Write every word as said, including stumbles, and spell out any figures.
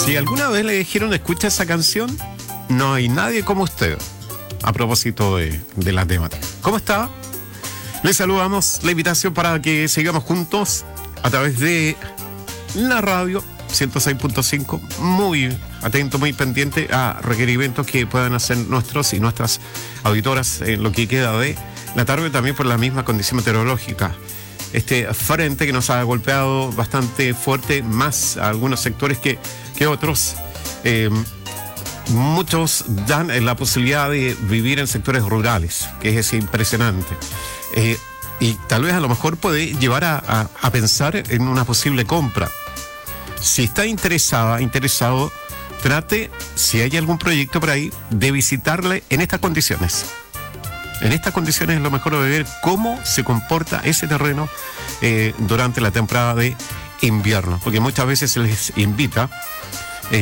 Si alguna vez le dijeron escucha esa canción, no hay nadie como usted. A propósito de, de la temática. ¿Cómo está? Les saludamos, la invitación para que sigamos juntos a través de la radio ciento seis punto cinco. Muy atento, muy pendiente a requerimientos que puedan hacer nuestros y nuestras auditoras en lo que queda de la tarde, también por la misma condición meteorológica. Este frente que nos ha golpeado bastante fuerte, más a algunos sectores que, que otros. Eh, muchos dan la posibilidad de vivir en sectores rurales, que es impresionante. Eh, y tal vez a lo mejor puede llevar a, a, a pensar en una posible compra. Si está interesada, interesado, trate, si hay algún proyecto por ahí, de visitarle en estas condiciones. En estas condiciones es lo mejor de ver cómo se comporta ese terreno eh, durante la temporada de invierno, porque muchas veces se les invita